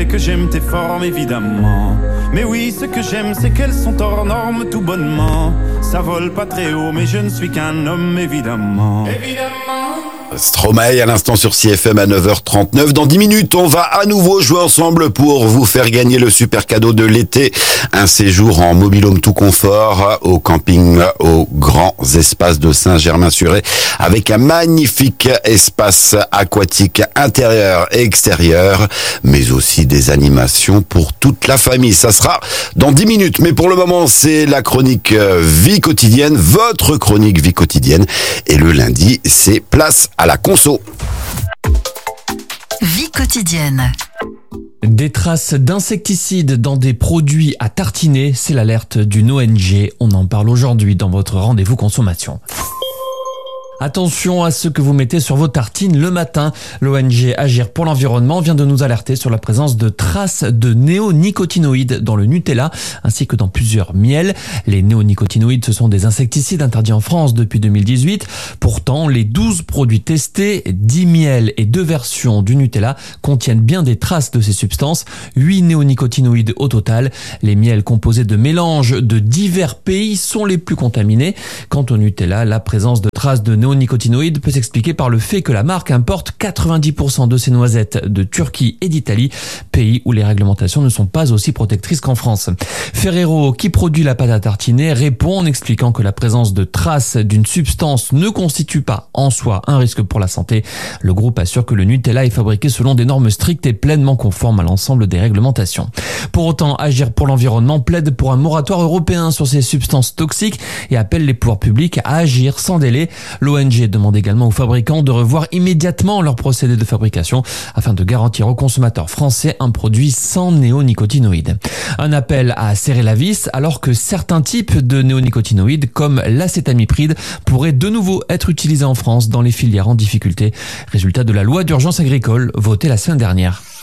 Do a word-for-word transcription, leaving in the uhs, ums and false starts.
sais que j'aime tes formes évidemment. Mais oui, ce que j'aime, c'est qu'elles sont hors normes tout bonnement. Ça vole pas très haut, mais je ne suis qu'un homme évidemment. Évidemment. Stromae à l'instant sur C F M à neuf heures trente-neuf. Dans dix minutes, on va à nouveau jouer ensemble pour vous faire gagner le super cadeau de l'été. Un séjour en mobil-home tout confort au camping aux grands espaces de Saint-Germain-sur-Aie avec un magnifique espace aquatique intérieur et extérieur, mais aussi des animations pour toute la famille. Ça sera dans dix minutes. Mais pour le moment, c'est la chronique Vie quotidienne, votre chronique Vie quotidienne. Et le lundi, c'est place à la conso. Vie quotidienne. Des traces d'insecticides dans des produits à tartiner, c'est l'alerte d'une O N G. On en parle aujourd'hui dans votre rendez-vous consommation. Attention à ce que vous mettez sur vos tartines le matin. L'O N G Agir pour l'environnement vient de nous alerter sur la présence de traces de néonicotinoïdes dans le Nutella ainsi que dans plusieurs miels. Les néonicotinoïdes, ce sont des insecticides interdits en France depuis deux mille dix-huit. Pourtant, les douze produits testés, dix miels et deux versions du Nutella contiennent bien des traces de ces substances. huit néonicotinoïdes au total. Les miels composés de mélanges de divers pays sont les plus contaminés. Quant au Nutella, la présence de traces de néonicotinoïdes peut s'expliquer par le fait que la marque importe quatre-vingt-dix pour cent de ses noisettes de Turquie et d'Italie, pays où les réglementations ne sont pas aussi protectrices qu'en France. Ferrero, qui produit la pâte à tartiner, répond en expliquant que la présence de traces d'une substance ne constitue pas en soi un risque pour la santé. Le groupe assure que le Nutella est fabriqué selon des normes strictes et pleinement conformes à l'ensemble des réglementations. Pour autant, Agir pour l'environnement plaide pour un moratoire européen sur ces substances toxiques et appelle les pouvoirs publics à agir sans délai. L'O N G demande également aux fabricants de revoir immédiatement leur procédé de fabrication afin de garantir aux consommateurs français un produit sans néonicotinoïdes. Un appel à serrer la vis alors que certains types de néonicotinoïdes comme l'acétamipride pourraient de nouveau être utilisés en France dans les filières en difficulté. Résultat de la loi d'urgence agricole votée la semaine dernière.